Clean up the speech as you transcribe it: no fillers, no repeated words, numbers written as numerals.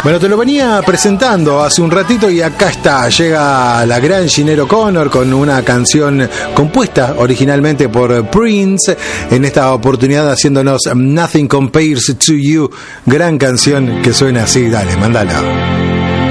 Bueno, te lo venía presentando hace un ratito y acá está, llega la gran Sinéad O'Connor con una canción compuesta originalmente por Prince, en esta oportunidad haciéndonos Nothing Compares to You, gran canción que suena así, dale, mándala.